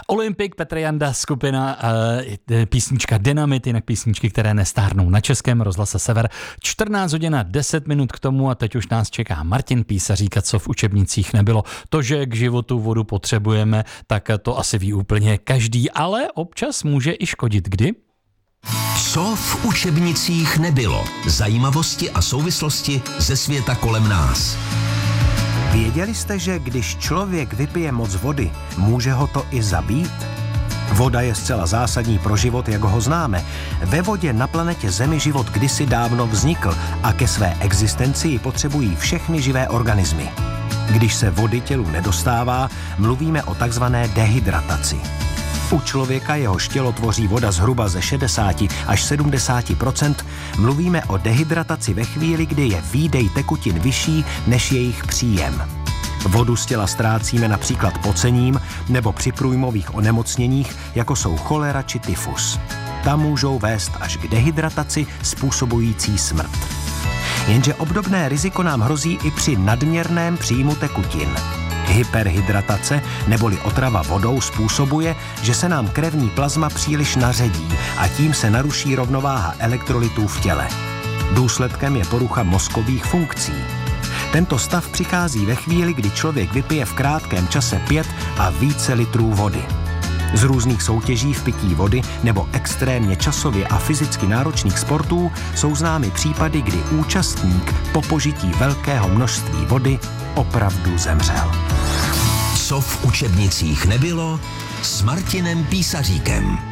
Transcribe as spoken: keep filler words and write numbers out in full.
Olympik, Petr Janda, skupina, uh, písnička Dynamit, jinak písničky, které nestárnou na Českém rozhlase Sever. čtrnáct hodin a deset minut k tomu a teď už nás čeká Martin Písařík, co v učebnicích nebylo. To, že k životu vodu potřebujeme, tak to asi ví úplně každý, ale občas může i škodit. Kdy? Co v učebnicích nebylo? Zajímavosti a souvislosti ze světa kolem nás. Věděli jste, že když člověk vypije moc vody, může ho to i zabít? Voda je zcela zásadní pro život, jak ho známe. Ve vodě na planetě Zemi život kdysi dávno vznikl a ke své existenci ji potřebují všechny živé organismy. Když se vody tělu nedostává, mluvíme o takzvané dehydrataci. U člověka, jehož tělo tvoří voda zhruba ze šedesát až sedmdesát procent, mluvíme o dehydrataci ve chvíli, kdy je výdej tekutin vyšší než jejich příjem. Vodu z těla ztrácíme například pocením nebo při průjmových onemocněních, jako jsou cholera či tyfus. Ta můžou vést až k dehydrataci způsobující smrt. Jenže obdobné riziko nám hrozí i při nadměrném příjmu tekutin. Hyperhydratace neboli otrava vodou způsobuje, že se nám krevní plazma příliš naředí a tím se naruší rovnováha elektrolytů v těle. Důsledkem je porucha mozkových funkcí. Tento stav přichází ve chvíli, kdy člověk vypije v krátkém čase pět a více litrů vody. Z různých soutěží v pití vody nebo extrémně časově a fyzicky náročných sportů jsou známy případy, kdy účastník po požití velkého množství vody opravdu zemřel. Co v učebnicích nebylo s Martinem Písaříkem.